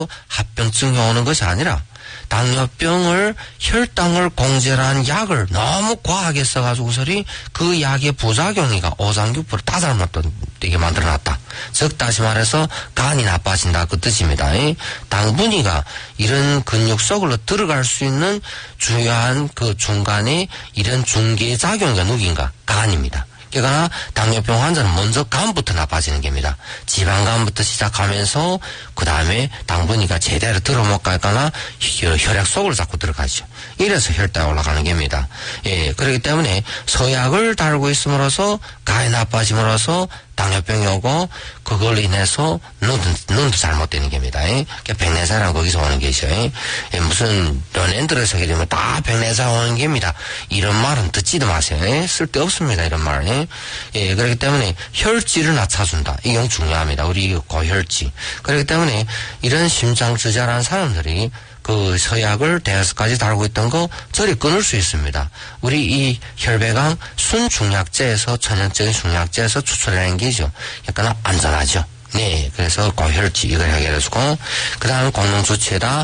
합병증이 오는 것이 아니라 당뇨병을 혈당을 공제한 약을 너무 과하게 써가지고서리 그 약의 부작용이가 5,6% 다 잘못되게 만들어놨다. 즉 다시 말해서 간이 나빠진다 그 뜻입니다. 당분이가 이런 근육 속으로 들어갈 수 있는 중요한 그 중간에 이런 중개작용이 누구인가? 간입니다. 그러니까 당뇨병 환자는 먼저 간부터 나빠지는 겁니다. 지방간부터 시작하면서 그 다음에 당분이가 제대로 들어 못 갈까나 혈액 속으로 자꾸 들어가죠. 이래서 혈당이 올라가는 겁니다. 예, 그렇기 때문에 서약을 달고 있음으로써 간이 나빠짐으로써 당뇨병이 오고 그걸로 인해서 눈도 잘못되는 겁니다. 백내사랑 거기서 오는 것이죠. 무슨 런앤드에서 이러면 다 백내사 오는 겁니다. 이런 말은 듣지도 마세요. 쓸데없습니다. 이런 말은. 예, 그렇기 때문에 혈질을 낮춰준다. 이게 중요합니다. 우리 고혈질. 그렇기 때문에 이런 심장저자라는 사람들이 그 서약을 대여섯까지 달고 있던 거 저리 끊을 수 있습니다. 우리 이 혈배강 순중약제에서 천연적인 중약제에서 추출해낸 게죠. 약간 안전하죠. 네, 그래서 고혈질 이걸 해결해주고 그 다음 공룡주치에다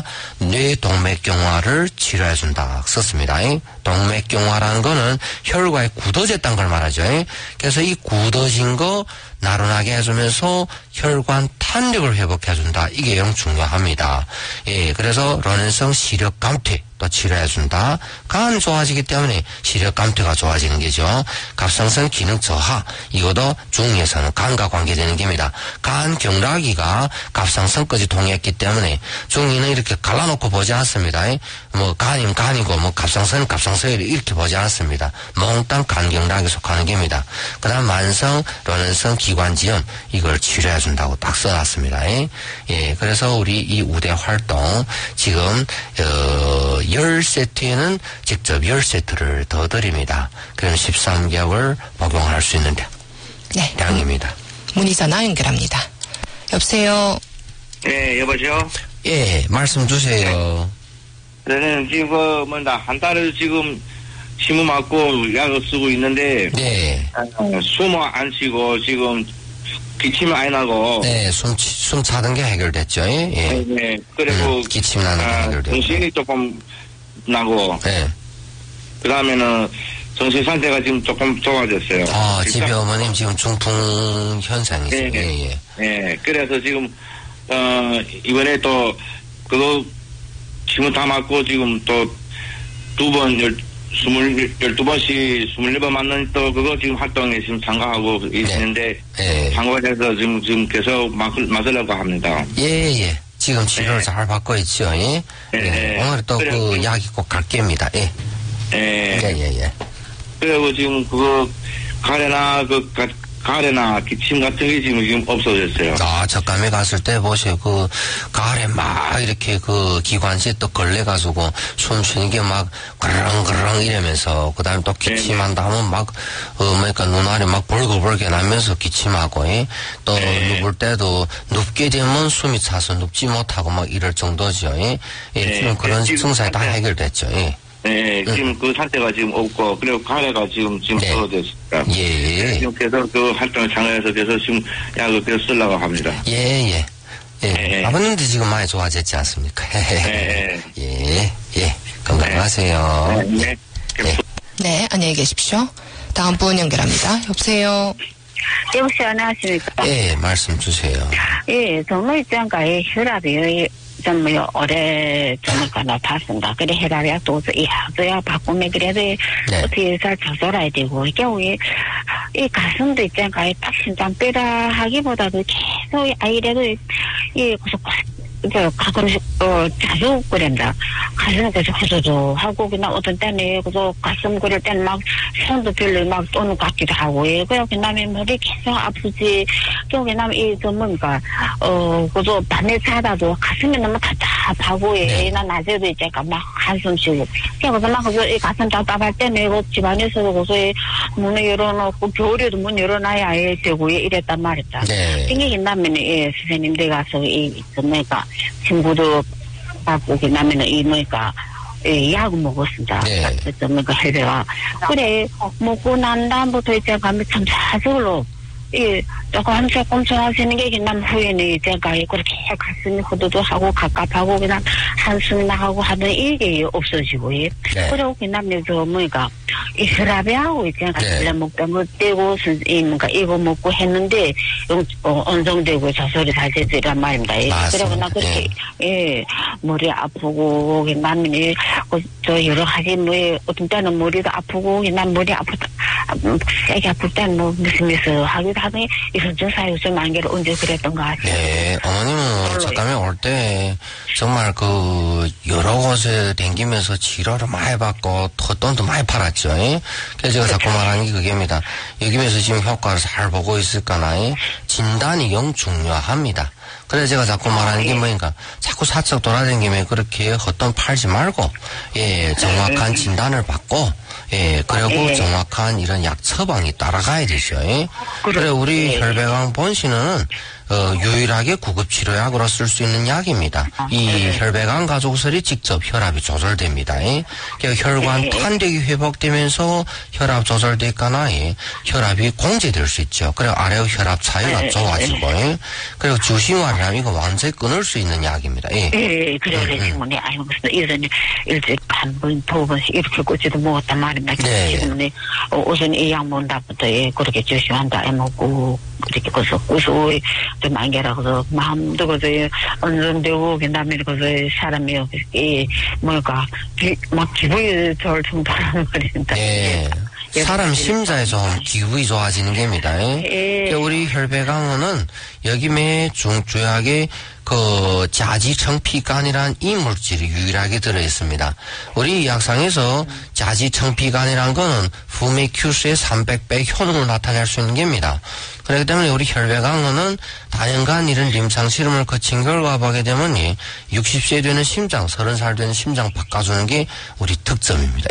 뇌동맥경화를 치료해준다 썼습니다. 동맥경화라는 거는 혈관이 굳어졌다는 걸 말하죠. 그래서 이 굳어진 거 나른하게 해주면서 혈관 탄력을 회복해준다. 이게 영 중요합니다. 예, 그래서 런앤성 시력 감퇴 또 치료해준다. 간 좋아지기 때문에 시력 감퇴가 좋아지는 게죠. 갑상선 기능 저하 이것도 중에서는 간과 관계되는 겁니다. 간 경락이가 갑상선까지 통했기 때문에 중이는 이렇게 갈라놓고 보지 않습니다. 뭐 간이면 간이고 뭐 갑상선은 갑상선이고 이렇게 보지 않습니다. 몽땅 간 경락에 속하는 겁니다. 그 다음 만성 런앤성 기관지염 이걸 치료해준다고 딱 써놨습니다. 예, 그래서 우리 이 우대 활동 지금 10세트에는 직접 10세트를 더 드립니다. 그럼 13개월 복용할 수 있는 네. 양입니다. 문의전화 연결합니다. 여보세요. 네, 여보세요. 예, 말씀 주세요. 저는 지금 한 달을 지금 침을 맞고 약을 쓰고 있는데 네. 숨을 안 쉬고 지금 기침이 많이 나고. 네, 숨 차던 게 해결됐죠. 예. 네, 네. 그리고 기침 나는 게 해결됐고. 정신이 조금 나고. 네. 그 다음에는 정신 상태가 지금 조금 좋아졌어요. 아, 집에 어머님 지금 중풍 현상이세요. 네, 예, 예. 네, 그래서 지금 이번에 또 그거 침을 다 맞고 지금 또 12번씩 24번 맞는 또 그거 지금 활동에 지금 참가하고 있는데, 네. 참가해서 지금 계속 맞으려고 합니다. 예, 예. 지금 치료를 잘 받고 있죠. 예. 네. 예. 오늘 또 그 약이 꼭 갈 겁니다. 예. 예. 예. 그리고 지금 그거 가래나 기침 같은 게 지금 없어졌어요. 아, 적감에 갔을 때 보세요. 그 가을에 막 이렇게 그 기관지에 또 걸려가지고 숨 쉬는 게 막 그렁그렁 이러면서 그다음에 또 기침한다 하면 막 그러니까 눈알이 막 벌거벌게 나면서 기침하고 또 눕을 때도 눕게 되면 숨이 차서 눕지 못하고 막 이럴 정도죠. 지금 그런 증상이 다 해결됐죠. 네, 지금 그 상태가 지금 없고, 그리고 가래가 지금 떨어졌습니다. 예. 지금 계속 그 활동을 참여해서 계속 지금 약을 계속 쓰려고 합니다. 예. 아버님도 지금 많이 좋아졌지 않습니까? 예. 건강하세요. 네. 네, 안녕히 계십시오. 다음 분 연결합니다. 여보세요. 여보세요, 안녕하십니까? 예, 말씀 주세요. 예, 정말 있잖아요. 혈압이 좀 오래 전에가 나빴습니다. 그래 혈압이 또 약 바꾸면 그래도 어떻게 잘 조절해야 되고 이게 이 가슴도 있잖아요. 딱 심장 빼라 하기보다도 계속 이래도 가끔 자주 그런다. 가슴 계속 해서도 하고 그냥 어떤 때는 그래서 가슴 그럴 때는 막 손도 별로 막 떠는 것 같기도 하고 그다음에 머리 계속 아프지. 그다음에 뭡니까 그래서 밤에 자다도 가슴이 너무 답답하고 나 낮에도 이제 막 한숨 쉬고 그래서 막 그래서 이 가슴 답답할 때는 집안에서도 그래서 문을 열어놓고 겨울에도 문 열어놔야 되고 이랬단 말이다. 생기긴 나면 선생님 댁 가서 뭡니까 친구도 받고 그다음에는 약을 먹었습니다. 그래서 혈배가 그래 먹고 난 다음부터 이제 가면 참 자주로 예, 조금 좋아지는 게 그냥 후에는 제가 그렇게 가슴이 후두두하고 갑갑하고 그냥 한숨 나가고 하던 이게 없어지고 예. 네. 그리고 그냥 저 뭐가 이 혈압하고 있잖아. 네. 먹던 거 떼고 뭔가 이거 먹고 했는데 언성되고 저소리 다 되더란 말입니다. 예. 그리고 나 그렇게 예 머리 아프고 그냥 저 여러 가지 뭐 어떤 때는 머리도 아프고 그냥 머리 아프다 세게 아플 때는 뭐 무슨 하기도 하더니 이선증 사유증 만개를 언제 그랬던 것 같아요. 네, 어머님은 잠깐만 올 때 정말 그 여러 곳에 댕기면서 치료를 많이 받고 헛돈도 많이 팔았죠. 그래서 제가 자꾸 말하는 게 그게입니다. 여기면서 지금 효과를 잘 보고 있을까나 진단이 영 중요합니다. 그래서 제가 자꾸 말하는 게 뭐니까 자꾸 사적 돌아다니면 그렇게 헛돈 팔지 말고 예 정확한 진단을 받고 예 그리고 정확한 이런 약 처방이 따라가야 되죠. 그래 우리 혈배강 본신은 유일하게 구급 치료약으로 쓸 수 있는 약입니다. 이 혈배강 가족설이 직접 혈압이 조절됩니다. 혈관 탄력이 회복되면서 혈압 조절되거나 혈압이 공제될 수 있죠. 그리고 아래 혈압 차이가 좋아지고 그리고 주심활이라면 이거 완전히 끊을 수 있는 약입니다. 예, 그래서 지금 아이고 무슨 이런 일찍 한 번, 두 번씩 이렇게 꽂지도 못했단 말입니다. 지금 우선 이 약 먹다부터 그렇게 조심한다 해먹고 그렇게 구수 좀 안개라고서 마음도 그저 언성되고 그다음에 그저 사람이 뭐랄까 막 기분이 좋을 정도란 말입니다. 예. 사람 심장에 좀 기분이 좋아지는 겁니다. 우리 혈배강은 여기 매 중요하게 그 자지청피간이란 이물질이 유일하게 들어있습니다. 우리 약상에서 자지청피간이란 거는 후메큐스의 300배 효능을 나타낼 수 있는 겁니다. 그렇기 때문에 우리 혈배강은 다년간 이런 임상 실험을 거친 결과 보게 되면 60세 되는 심장, 30살 되는 심장 바꿔주는 게 우리 특점입니다.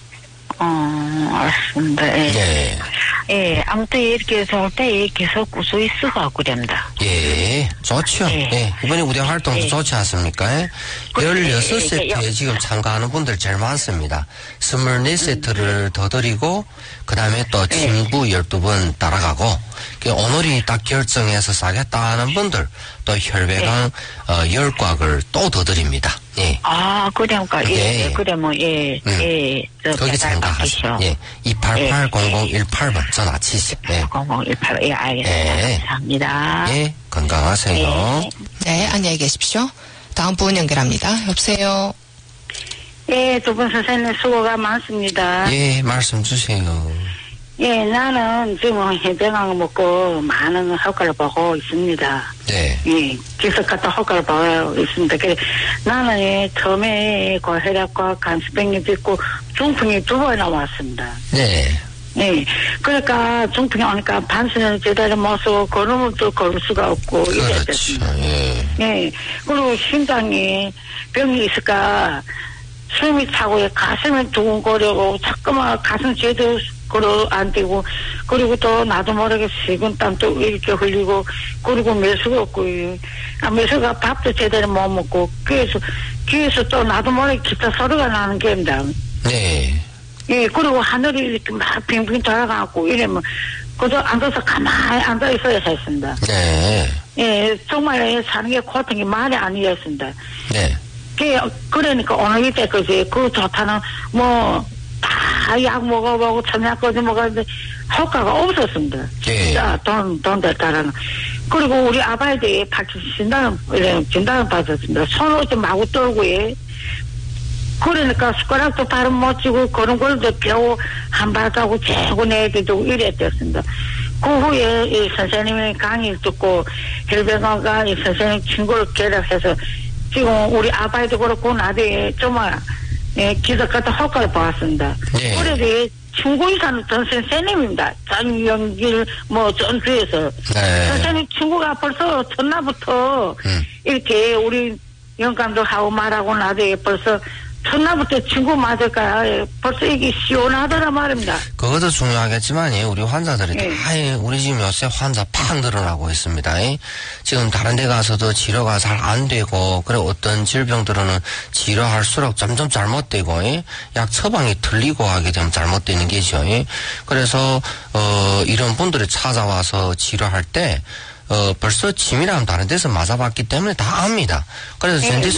알았습니다. 예. 예, 아무튼 이렇게 좋을 때 계속 구수히 쓰고 그럽니다. 예, 좋죠. 예. 이번에 우리 활동도 좋지 않습니까? 16세트에 지금 참가하는 분들 제일 많습니다. 24세트를 더 드리고, 그 다음에 또 친구 12번 따라가고, 오늘이 딱 결정해서 사겠다 하는 분들, 또 혈배강 10곽을 또 더 드립니다. 예. 아, 그러니까, 그러면, 거기 참가하시죠. 예. 288-0018번 전화 치시죠. 예. 0018, 예, 알겠습니다. 감사합니다. 예, 건강하세요. 네, 안녕히 계십시오. 다음 분 연결합니다. 여보세요. 예, 두 분 선생님 수고가 많습니다. 예, 말씀 주세요. 예, 나는 지금 혈배강 먹고 많은 효과를 보고 있습니다. 네. 예, 기습 같은 효과를 보고 있습니다. 그래, 나는 처음에 고혈압과 간수병이 있고 중풍이 2번이나 왔습니다. 네. 예, 그러니까 중풍이 오니까 반신을 제대로 못 쓰고 걸음을 또 걸을 수가 없고 이래야 됐습니다. 예. 예, 그리고 심장이 병이 있을까 숨이 차고 가슴이 두근거리고 자꾸만 가슴 제대로 걸어 안 되고 그리고 또 나도 모르게 식은땀 또 이렇게 흘리고 그리고 매수가 없고 매수가 밥도 제대로 못 먹고 귀에서 또 나도 모르게 기타 소리가 나는 게입니다. 네. 예, 그리고 하늘이 이렇게 막 빙빙 돌아가고 이러면 그저 앉아서 가만히 앉아 있어야 했습니다. 네. 예, 정말 사는 게 고통이 말이 아니었습니다. 네. 그러니까 오늘 이때 그지 그 좋다는 뭐 다 약 먹어보고 천약까지 먹었는데 효과가 없었습니다. 예. 진짜 돈 됐다라는. 그리고 우리 아바이들이 진단을 받았습니다. 손을 좀 마구 떨고 그러니까 숟가락도 바로 못 쥐고 그런 걸도 배우 한 바닥하고 재고 내야 되고 이랬댔습니다. 그 후에 이 선생님의 강의 듣고 혈배강과 이 선생님 친구를 결합해서 지금 우리 아바이도 그렇고 나도 정말 기적 같은 효과를 보았습니다. 네. 그래도 친구 이사는 전 선생님입니다. 장영길 전주에서 네. 선생님 친구가 벌써 전날부터 이렇게 우리 영감도 하고 말하고 나도 벌써 첫날부터 친구 맞을까 벌써 이게 시원하더라 말입니다. 그것도 중요하겠지만, 예, 우리 환자들이 예. 다, 예, 우리 지금 요새 환자 팍 늘어나고 있습니다. 예. 지금 다른 데 가서도 치료가 잘 안 되고, 그리고 어떤 질병들은 치료할수록 점점 잘못되고, 예. 약 처방이 틀리고 하게 되면 잘못되는 게죠. 예. 그래서, 이런 분들이 찾아와서 치료할 때, 벌써 침이랑 다른 데서 맞아봤기 때문에 다 압니다. 그래서 예, 젠디스